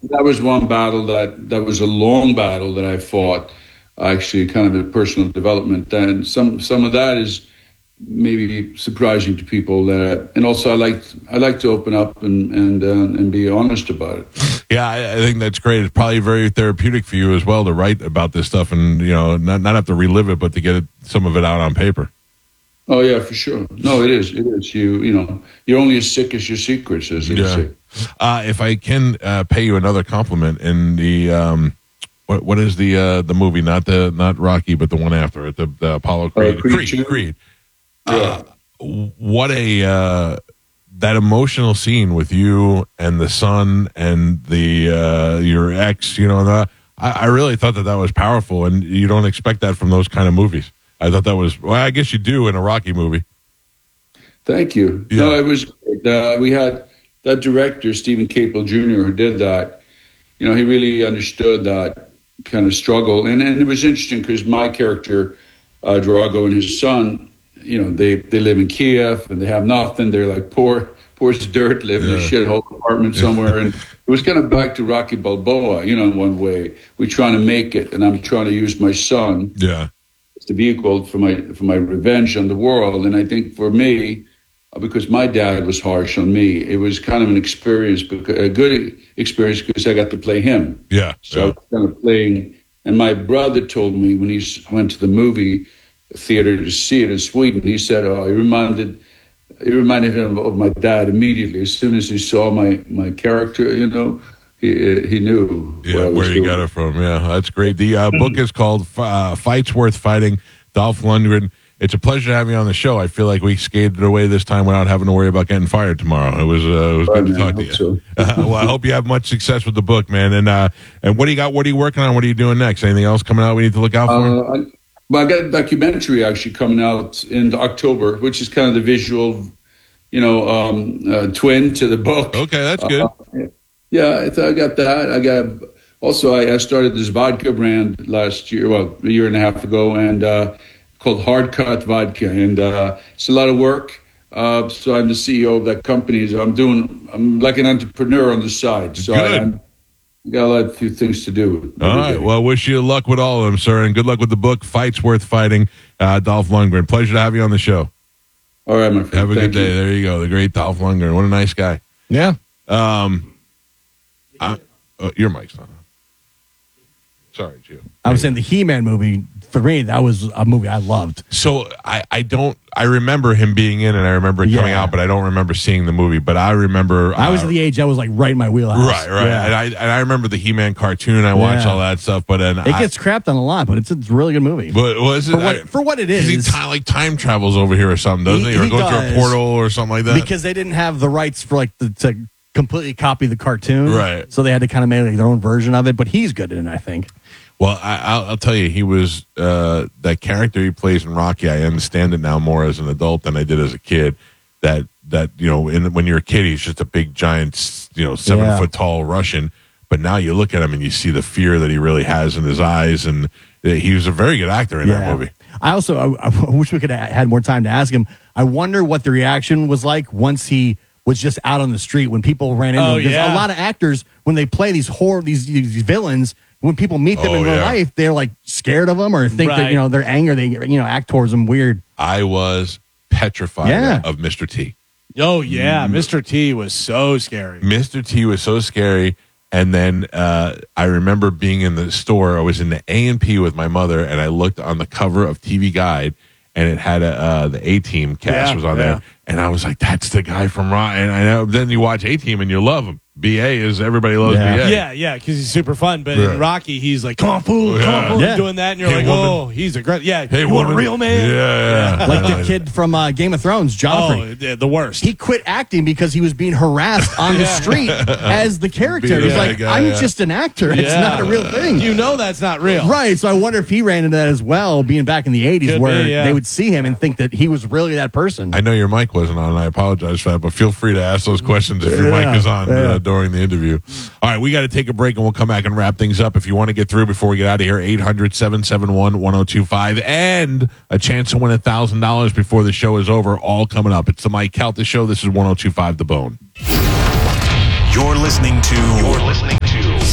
that was one battle that was a long battle that I fought, actually, kind of a personal development. And some of that is maybe surprising to people. And also, I like to open up and be honest about it. Yeah, I think that's great. It's probably very therapeutic for you as well to write about this stuff and, not have to relive it, but to get some of it out on paper. Oh, yeah, for sure. No, it is. It is. You're only as sick as your secrets, as they say. If I can pay you another compliment in the what is the movie? Not Rocky, but the one after it, the Apollo Creed. Creed. Yeah. What that emotional scene with you and the son and the your ex. I really thought that was powerful, and you don't expect that from those kind of movies. I thought that was, well, I guess you do in a Rocky movie. Thank you. Yeah. No, it was, we had that director, Stephen Capel Jr., who did that. He really understood that kind of struggle. And it was interesting because my character, Drago, and his son, they live in Kiev and they have nothing. They're like poor as dirt, live in a shithole apartment somewhere. And it was kind of back to Rocky Balboa, in one way. We're trying to make it, and I'm trying to use my son. Yeah. The vehicle for my revenge on the world. And I think for me, because my dad was harsh on me, it was kind of an experience, a good experience, because I got to play him. Yeah. So I was kind of playing. And my brother told me when he went to the movie theater to see it in Sweden, he said, it reminded him of my dad immediately. As soon as he saw my character, he knew where he got it from. Yeah, that's great. The book is called Fights Worth Fighting, Dolph Lundgren. It's a pleasure to have you on the show. I feel like we skated away this time without having to worry about getting fired tomorrow. It was good to talk to you. So. Well, I hope you have much success with the book, man. And what do you got? What are you working on? What are you doing next? Anything else coming out we need to look out for? I got a documentary actually coming out in October, which is kind of the visual, twin to the book. Okay, that's good. Yeah, I got that. I started this vodka brand last year, a year and a half ago, and called Hard Cut Vodka, and it's a lot of work. So I'm the CEO of that company. So I'm like an entrepreneur on the side. So I got a few things to do. All right. Well, wish you luck with all of them, sir, and good luck with the book, Fights Worth Fighting, Dolph Lundgren. Pleasure to have you on the show. All right, my friend. Have a good day. There you go. The great Dolph Lundgren. What a nice guy. Yeah. Your mic's not on. Sorry, Gio. I was saying the He-Man movie, for me, that was a movie I loved. So I remember him being in it, and I remember it coming out, but I don't remember seeing the movie. But I remember I was at the age I was like right in my wheelhouse. Right. Yeah. And I remember the He-Man cartoon. I watched all that stuff, but then it gets crapped on a lot, but it's a really good movie. But was it for what it is? He time travels over here or something, doesn't he? Or goes through a portal or something like that. Because they didn't have the rights for to completely copy the cartoon, right? So they had to kind of make their own version of it. But he's good in it, I think. Well, I'll tell you, he was that character he plays in Rocky. I understand it now more as an adult than I did as a kid. That when you're a kid, he's just a big giant, 7 foot tall Russian. But now you look at him and you see the fear that he really has in his eyes, and he was a very good actor in that movie. I wish we could have had more time to ask him. I wonder what the reaction was like once he was just out on the street when people ran into him. Because a lot of actors, when they play these villains, when people meet them in real life, they're like scared of them or think that they're angry. They act towards them weird. I was petrified of Mr. T. Oh yeah, Mr. T was so scary. Mr. T was so scary. And then I remember being in the store. I was in the A&P with my mother, and I looked on the cover of TV Guide, and it had the A-Team cast was on there. And I was like, that's the guy from Raw. And I know. Then you watch A-Team, and you love him. B.A. is everybody loves B.A. Yeah, because he's super fun. But in Rocky, he's like, come on, fool, doing that. And you're like, woman. He's a great, hey, you woman. want a real man? Yeah. Like the kid from Game of Thrones, Joffrey. Oh, the worst. He quit acting because he was being harassed on the street as the character. He's like, I'm just an actor. It's not a real thing. You know that's not real. Right. So I wonder if he ran into that as well, being back in the 80s, where they would see him and think that he was really that person. I know your mic wasn't on, and I apologize for that, but feel free to ask those questions if your mic is on during the interview. All right, we got to take a break, and we'll come back and wrap things up. If you want to get through before we get out of here, 800-771-1025, and a chance to win $1,000 before the show is over, all coming up. It's the Mike Calta Show. This is 102.5 The Bone. You're listening to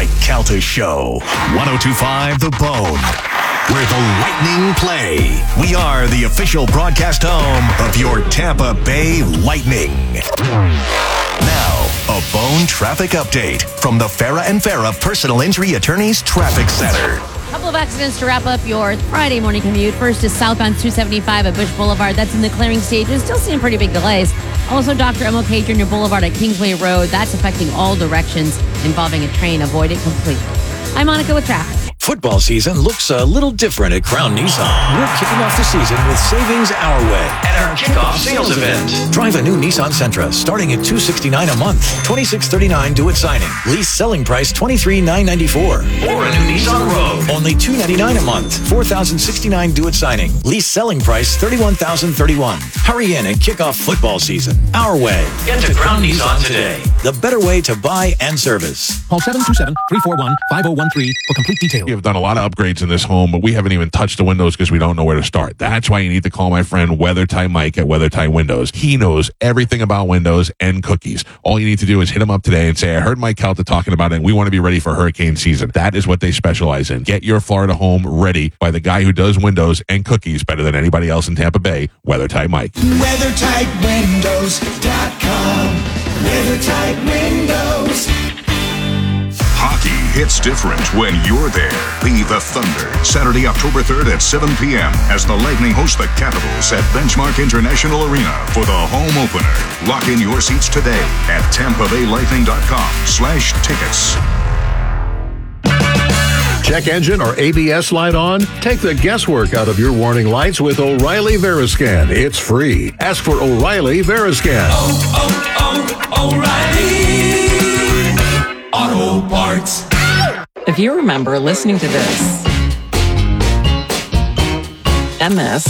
Mike Calta Show. 102.5 The Bone, where the Lightning play. We are the official broadcast home of your Tampa Bay Lightning. Now, a Bone traffic update from the Farah and Farah Personal Injury Attorneys Traffic Center. Couple of accidents to wrap up your Friday morning commute. First is southbound 275 at Bush Boulevard. That's in the clearing stages. Still seeing pretty big delays. Also, Dr. MLK Jr. Boulevard at Kingsway Road. That's affecting all directions involving a train. Avoid it completely. I'm Monica with traffic. Football season looks a little different at Crown Nissan. We're kicking off the season with savings our way at our kickoff sales event. Drive a new Nissan Sentra starting at $269 a month, $2639 due at signing. Lease selling price $23,994. Or a new Nissan Rogue, only $299 a month, $4,069 due at signing. Lease selling price $31,031. Hurry in and kick off football season our way. Get to Crown Nissan today. The better way to buy and service. Call 727-341-5013 for complete details. We have done a lot of upgrades in this home, but we haven't even touched the windows because we don't know where to start. That's why you need to call my friend WeatherTight Mike at WeatherTight Windows. He knows everything about windows and cookies. All you need to do is hit him up today and say, I heard Mike Calta talking about it, and we want to be ready for hurricane season. That is what they specialize in. Get your Florida home ready by the guy who does windows and cookies better than anybody else in Tampa Bay, WeatherTight Mike. WeatherTightWindows.com. WeatherTight Windows. Hockey hits different when you're there. Be the Thunder, Saturday, October 3rd at 7 p.m. as the Lightning host the Capitals at Benchmark International Arena for the home opener. Lock in your seats today at TampaBayLightning.com/tickets. Check engine or ABS light on? Take the guesswork out of your warning lights with O'Reilly Veriscan. It's free. Ask for O'Reilly Veriscan. O'Reilly Auto Parts. If you remember listening to this, MS,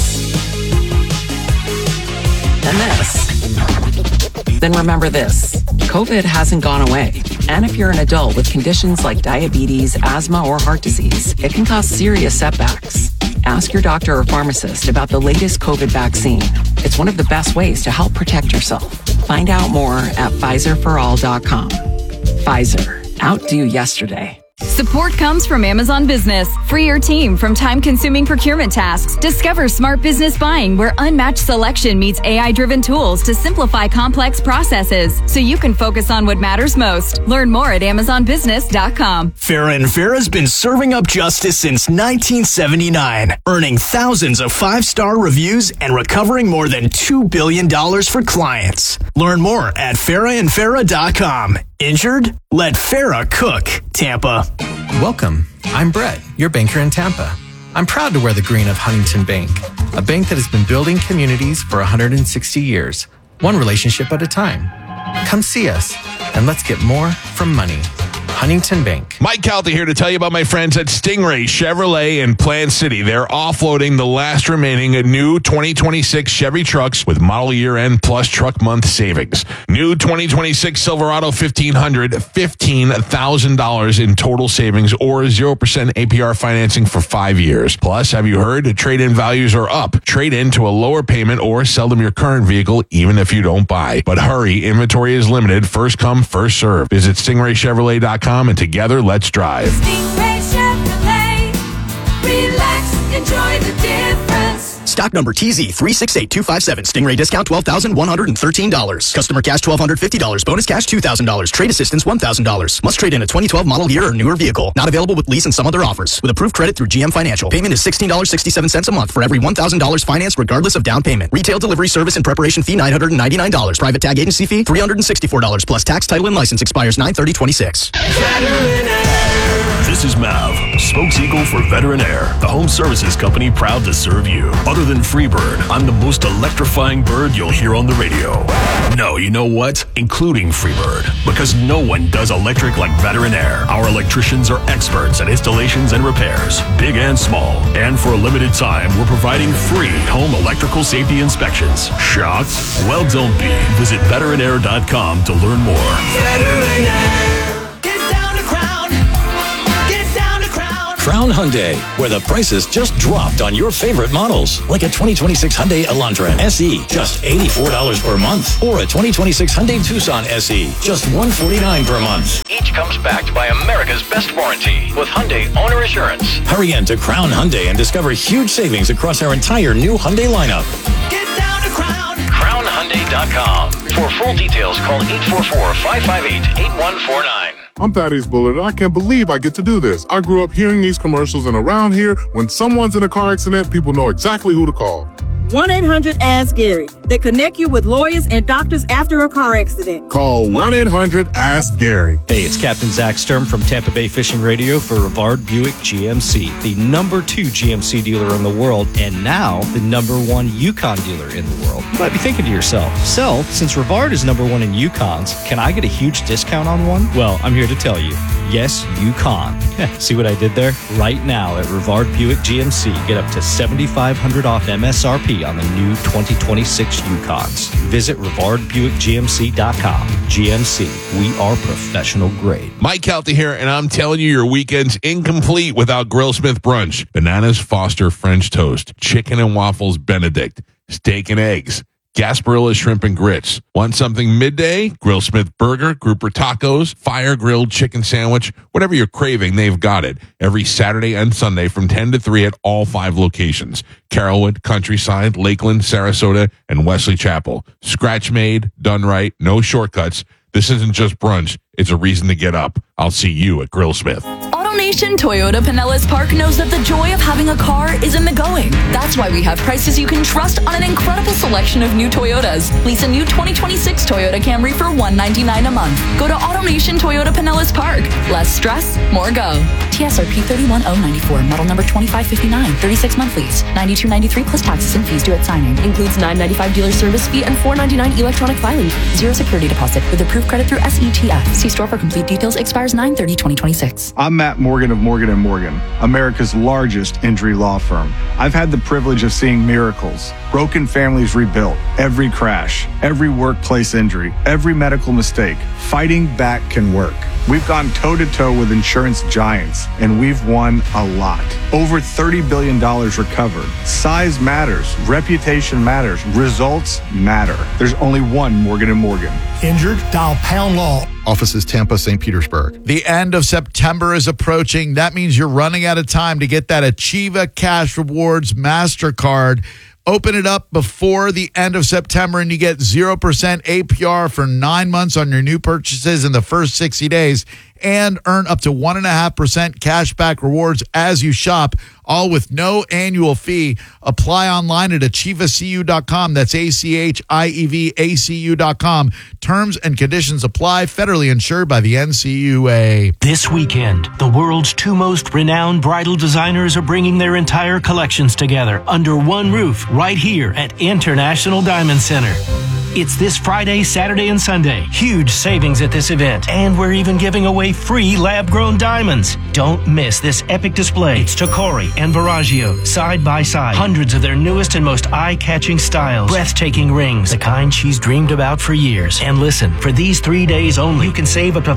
then remember this. COVID hasn't gone away. And if you're an adult with conditions like diabetes, asthma, or heart disease, it can cause serious setbacks. Ask your doctor or pharmacist about the latest COVID vaccine. It's one of the best ways to help protect yourself. Find out more at PfizerForAll.com. Pfizer. Outdo yesterday. Support comes from Amazon Business. Free your team from time-consuming procurement tasks. Discover smart business buying where unmatched selection meets AI-driven tools to simplify complex processes so you can focus on what matters most. Learn more at AmazonBusiness.com. Farah and Farah's been serving up justice since 1979, earning thousands of 5-star reviews and recovering more than $2 billion for clients. Learn more at FarahAndFarah.com. Injured? Let Farah cook, Tampa. Welcome. I'm Brett, your banker in Tampa. I'm proud to wear the green of Huntington Bank, a bank that has been building communities for 160 years, one relationship at a time. Come see us, and let's get more from money. Huntington Bank. Mike Calta here to tell you about my friends at Stingray Chevrolet in Plant City. They're offloading the last remaining new 2026 Chevy trucks with model year end plus truck month savings. New 2026 Silverado 1500, $15,000 in total savings or 0% APR financing for 5 years. Plus, have you heard? Trade-in values are up. Trade in to a lower payment or sell them your current vehicle even if you don't buy. But hurry, inventory is limited. First come, first serve. Visit StingrayChevrolet.com and together, let's drive. Stingray Chevrolet. Relax, enjoy the difference. Stock number TZ368257. Stingray discount $12,113. Customer cash $1,250. Bonus cash $2,000. Trade assistance $1,000. Must trade in a 2012 model year or newer vehicle. Not available with lease and some other offers. With approved credit through GM Financial. Payment is $16.67 a month for every $1,000 financed regardless of down payment. Retail delivery service and preparation fee $999. Private tag agency fee $364 plus tax, title, and license expires 9/30/26. This is Mav, spokespeople for Veteran Air, the home services company proud to serve you. Other than Freebird, I'm the most electrifying bird you'll hear on the radio. No, you know what? Including Freebird, because no one does electric like Veteran Air. Our electricians are experts at installations and repairs, big and small. And for a limited time, we're providing free home electrical safety inspections. Shocked? Well, don't be. Visit veteranair.com to learn more. Veteran Air. Crown Hyundai, where the prices just dropped on your favorite models, like a 2026 Hyundai Elantra SE, just $84 per month, or a 2026 Hyundai Tucson SE, just $149 per month. each comes backed by America's best warranty with Hyundai Owner Assurance. Hurry in to Crown Hyundai and discover huge savings across our entire new Hyundai lineup. Get down to Crown. CrownHyundai.com. For full details, call 844-558-8149. I'm Thaddeus Bullard, and I can't believe I get to do this. I grew up hearing these commercials, and around here, when someone's in a car accident, people know exactly who to call. 1-800-ASK-GARY. They connect you with lawyers and doctors after a car accident. Call 1-800-ASK-GARY. Hey, it's Captain Zach Sturm from Tampa Bay Fishing Radio for Rivard Buick GMC, the #2 GMC dealer in the world, and now the #1 Yukon dealer in the world. You might be thinking to yourself, so, since Rivard is #1 in Yukons, can I get a huge discount on one? Well, I'm here to tell you, yes, you can. See what I did there? Right now at Rivard Buick GMC, get up to $7,500 off MSRP on the new 2026 Yukons. Visit RivardBuickGMC.com. GMC, we are professional grade. Mike Kelty here, and I'm telling you, your weekend's incomplete without Grillsmith brunch. Bananas Foster French toast, chicken and waffles Benedict, steak and eggs, Gasparilla shrimp and grits. Want something midday? Grillsmith burger, grouper tacos, fire grilled chicken sandwich, whatever you're craving, they've got it. Every Saturday and Sunday from 10 to 3 at all 5 locations. Carrollwood, Countryside, Lakeland, Sarasota, and Wesley Chapel. Scratch made, done right, no shortcuts. This isn't just brunch. It's a reason to get up. I'll see you at Grillsmith. AutoNation Toyota Pinellas Park knows that the joy of having a car is in the going. That's why we have prices you can trust on an incredible selection of new Toyotas. Lease a new 2026 Toyota Camry for $199 a month. Go to AutoNation Toyota Pinellas Park. Less stress, more go. TSRP 31094, model number 2559, 36-month lease, $92.93 plus taxes and fees due at signing. Includes $9.95 dealer service fee and $4.99 electronic filing. 0 security deposit with approved credit through SETF. See store for complete details. Expires 9/30/2026. I'm Matt Morgan of Morgan & Morgan, America's largest injury law firm. I've had the privilege of seeing miracles, broken families rebuilt, every crash, every workplace injury, every medical mistake. Fighting back can work. We've gone toe-to-toe with insurance giants, and we've won a lot. Over $30 billion recovered. Size matters. Reputation matters. Results matter. There's only one Morgan & Morgan. Injured? Dial Pound Law. Offices Tampa, St. Petersburg. The end of September is approaching. That means you're running out of time to get that Achieva Cash Rewards MasterCard. Open it up before the end of September and you get 0% APR for 9 months on your new purchases in the first 60 days and earn up to 1.5% cash back rewards as you shop, all with no annual fee. Apply online at achievacu.com. That's ACHIEVACU.com. Terms and conditions apply. Federally insured by the NCUA. This weekend, the world's 2 most renowned bridal designers are bringing their entire collections together under one roof right here at International Diamond Center. It's this Friday, Saturday, and Sunday. Huge savings at this event. And we're even giving away free lab-grown diamonds. Don't miss this epic display. It's Tocori and Verragio, side by side. Hundreds of their newest and most eye-catching styles. Breathtaking rings, the kind she's dreamed about for years. And listen, for these 3 days only, you can save up to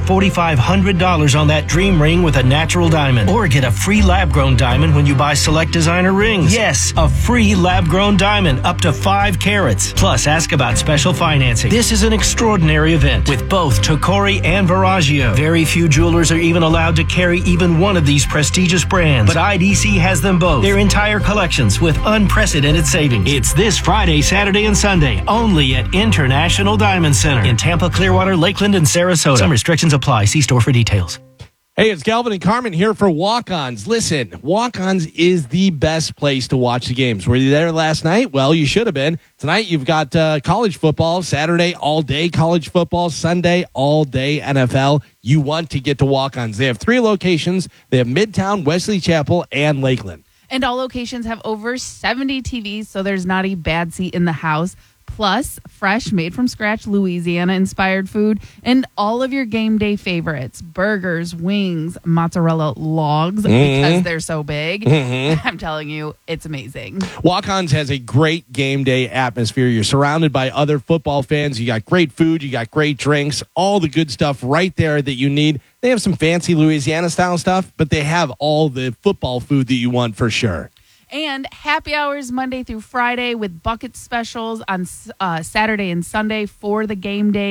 $4,500 on that dream ring with a natural diamond. Or get a free lab-grown diamond when you buy select designer rings. Yes, a free lab-grown diamond up to 5 carats. Plus, ask about special financing. This is an extraordinary event with both Tocori and Verragio. Very few jewelers are even allowed to carry even one of these prestigious brands, but IDC has them both. Their entire collections with unprecedented savings. It's this Friday, Saturday, and Sunday only at International Diamond Center in Tampa, Clearwater, Lakeland, and Sarasota. Some restrictions apply. See store for details. Hey, it's Galvin and Carmen here for Walk-Ons. Listen, Walk-Ons is the best place to watch the games. Were you there last night? Well, you should have been. Tonight, you've got college football. Saturday, all day college football. Sunday, all day NFL. You want to get to Walk-Ons. They have 3 locations. They have Midtown, Wesley Chapel, and Lakeland. And all locations have over 70 TVs, so there's not a bad seat in the house. Plus, fresh, made-from-scratch, Louisiana-inspired food, and all of your game day favorites. Burgers, wings, mozzarella logs, because they're so big. I'm telling you, it's amazing. Walk-Ons has a great game day atmosphere. You're surrounded by other football fans. You got great food. You got great drinks. All the good stuff right there that you need. They have some fancy Louisiana-style stuff, but they have all the football food that you want for sure. And happy hours Monday through Friday with bucket specials on Saturday and Sunday for the game days.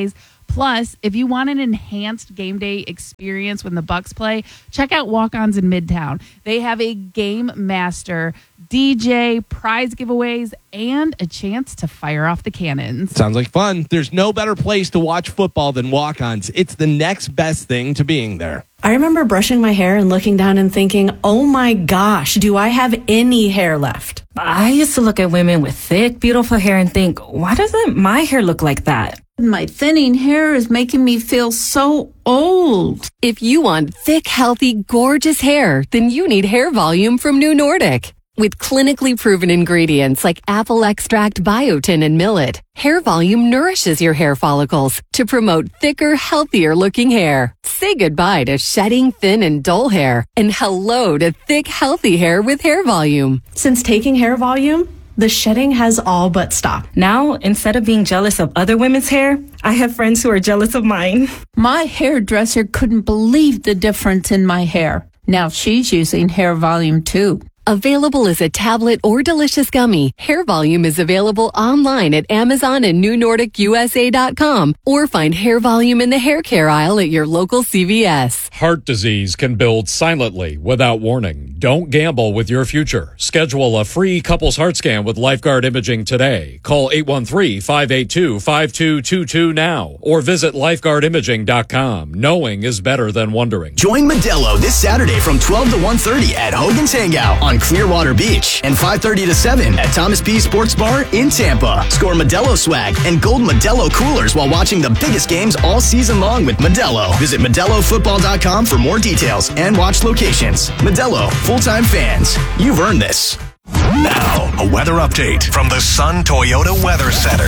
Plus, if you want an enhanced game day experience when the Bucks play, check out Walk-Ons in Midtown. They have a game master, DJ, prize giveaways, and a chance to fire off the cannons. Sounds like fun. There's no better place to watch football than Walk-Ons. It's the next best thing to being there. I remember brushing my hair and looking down and thinking, oh my gosh, do I have any hair left? I used to look at women with thick, beautiful hair and think, why doesn't my hair look like that? My thinning hair is making me feel so old. If you want thick, healthy, gorgeous hair, then you need Hair Volume from New Nordic. With clinically proven ingredients like apple extract, biotin, and millet, Hair Volume nourishes your hair follicles to promote thicker, healthier looking hair. Say goodbye to shedding, thin, and dull hair, and hello to thick, healthy hair with Hair Volume. Since taking Hair Volume, the shedding has all but stopped. Now, instead of being jealous of other women's hair, I have friends who are jealous of mine. My hairdresser couldn't believe the difference in my hair. Now she's using Hair Volume too. Available as a tablet or delicious gummy, Hair Volume is available online at Amazon and NewNordicUSA.com, or find Hair Volume in the hair care aisle at your local CVS. Heart disease can build silently without warning. Don't gamble with your future. Schedule a free couples heart scan with Lifeguard Imaging today. Call 813-582-5222 now, or visit lifeguardimaging.com. Knowing is better than wondering. Join Modelo this Saturday from 12 to 1:30 at Hogan's Hangout on Clearwater Beach, and 5:30 to 7 at Thomas P. Sports Bar in Tampa. Score Modelo swag and gold Modelo coolers while watching the biggest games all season long with Modelo. Visit ModeloFootball.com for more details and watch locations. Modelo, full-time fans. You've earned this. Now, a weather update from the Sun Toyota Weather Center.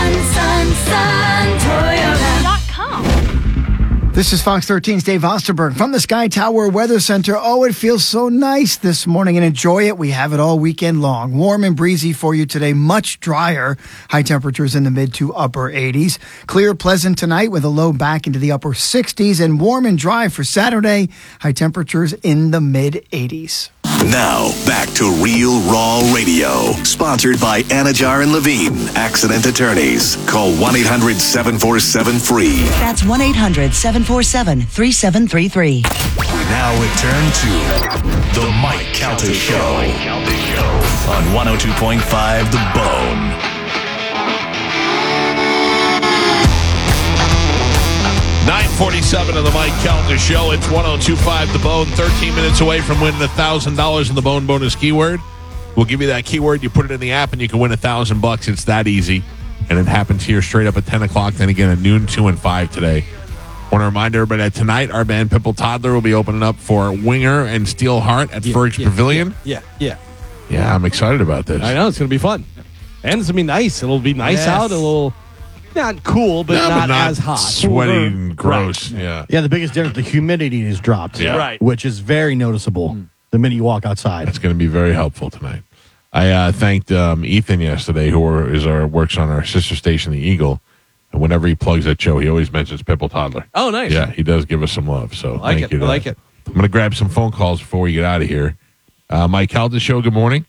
SunToyota.com. This is Fox 13's Dave Osterberg from the Sky Tower Weather Center. Oh, it feels so nice this morning, and enjoy it. We have it all weekend long. Warm and breezy for you today, much drier. High temperatures in the mid to upper 80s. Clear, pleasant tonight with a low back into the upper 60s, and warm and dry for Saturday. High temperatures in the mid 80s. Now, back to Real Raw Radio. Sponsored by Anajar and Levine, accident attorneys. Call 1-800-747-FREE. That's 1-800-747-3733. We now return to The Mike Calta Show on 102.5 The Bone. .47 of the Mike Calta Show. It's 102.5 The Bone. 13 minutes away from winning $1,000 in the Bone bonus keyword. We'll give you that keyword. You put it in the app, and you can win $1,000. It's that easy, and it happens here straight up at 10 o'clock. Then again at noon, 2 and 5 today. Want to remind everybody that tonight our band Pipple Toddler will be opening up for Winger and Steel Heart at Ferg's Pavilion. Yeah. Yeah, I'm excited about this. I know it's going to be fun, and it's going to be nice. It'll be nice out. A little. Not cool, but not as hot. Sweaty and gross. Right. Yeah, the biggest difference, the humidity has dropped. Yeah. Right. Which is very noticeable the minute you walk outside. That's going to be very helpful tonight. I thanked Ethan yesterday, who works on our sister station, The Eagle. And whenever he plugs that show, he always mentions Pipple Toddler. Oh, nice. Yeah, he does give us some love. So thank you. I like it. I'm going to grab some phone calls before we get out of here. Mike Calta Show, good morning.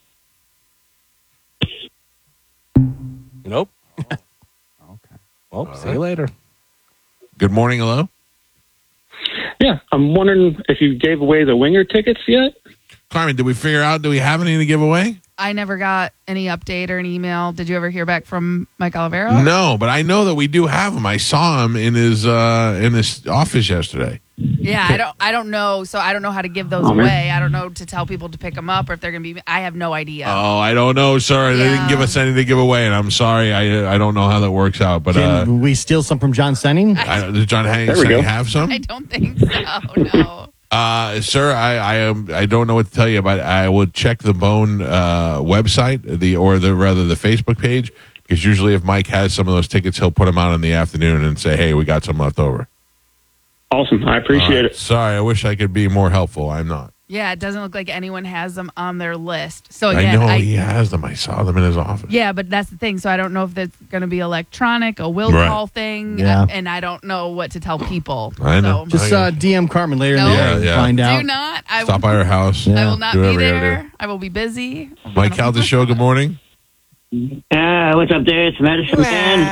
Nope. Well, see you later. Good morning. Hello? Yeah, I'm wondering if you gave away the Winger tickets yet? Carmen, did we figure out, do we have any to give away? I never got any update or an email. Did you ever hear back from Mike Olivero? No, but I know that we do have him. I saw him in his office yesterday. Yeah, I don't know. So I don't know how to give those away. I don't know to tell people to pick them up or if they're going to be. I have no idea. Oh, I don't know. Sorry, they didn't give us any to give away, and I'm sorry. I don't know how that works out. But can we steal some from John Senning? Does John Senning have some? I don't think so. No. Sir, I don't know what to tell you, but I would check the Bone website, the Facebook page, because usually if Mike has some of those tickets, he'll put them out in the afternoon and say, "Hey, we got some left over." Awesome, I appreciate it. Sorry, I wish I could be more helpful. I'm not. Yeah, it doesn't look like anyone has them on their list. So again, I know he has them. I saw them in his office. Yeah, but that's the thing. So I don't know if it's going to be electronic, a will call thing, and I don't know what to tell people. I know. So. Just DM Carmen later in the day and find out. Do not. Stop by her house. I will not be there. I will be busy. Mike Calta Show, good morning. What's up there? It's Medicine Man.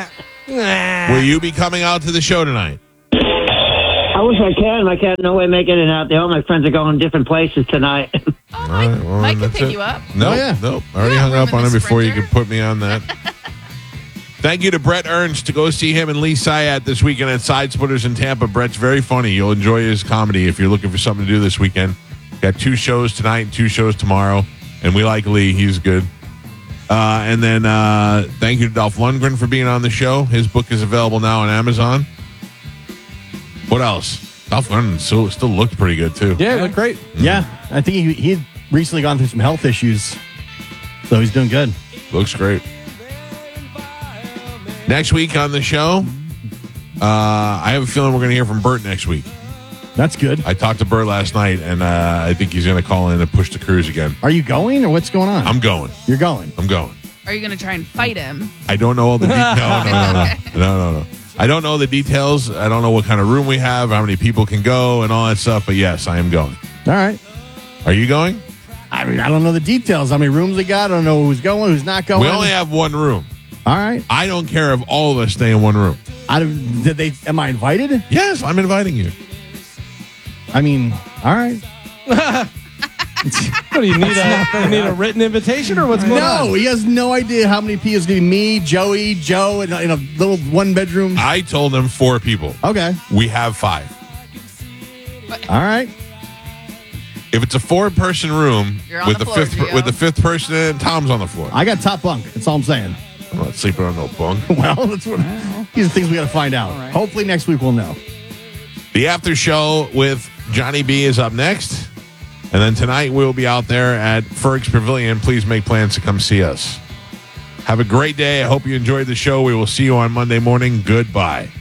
Will you be coming out to the show tonight? I wish I can. I can't no way making it out there. All my friends are going different places tonight. All right, well, Mike can that's pick it. you up. Nope. I already hung up on him before you could put me on that. Thank you to Brett Ernst. To go see him and Lee Syatt this weekend at Side Splitters in Tampa. Brett's very funny. You'll enjoy his comedy if you're looking for something to do this weekend. Got 2 shows tonight and 2 shows tomorrow. And we like Lee. He's good. And then thank you to Dolph Lundgren for being on the show. His book is available now on Amazon. What else? Dolph Lundgren still looked pretty good, too. Yeah, looked great. Yeah, I think he had recently gone through some health issues, so he's doing good. Looks great. Next week on the show, I have a feeling we're going to hear from Bert next week. That's good. I talked to Bert last night, and I think he's going to call in and push the cruise again. Are you going, or what's going on? I'm going. You're going? I'm going. Are you going to try and fight him? I don't know all the details. No. I don't know the details. I don't know what kind of room we have, how many people can go, and all that stuff. But yes, I am going. All right. Are you going? I mean, I don't know the details. How many rooms they got? I don't know who's going, who's not going. We only have one room. All right. I don't care if all of us stay in one room. Am I invited? Yes, I'm inviting you. I mean, all right. What do you need? You need a written invitation, or what's going on? No, he has no idea how many people. It's going to be me, Joey, Joe, in a little 1-bedroom. I told him 4 people. Okay. We have 5. All right. If it's a 4-person room with the floor, with the 5th person in, Tom's on the floor. I got top bunk. That's all I'm saying. I'm not sleeping on no bunk. Well, these are the things we got to find out. Right. Hopefully next week we'll know. The after show with Johnny B is up next. And then tonight we'll be out there at Ferg's Pavilion. Please make plans to come see us. Have a great day. I hope you enjoyed the show. We will see you on Monday morning. Goodbye.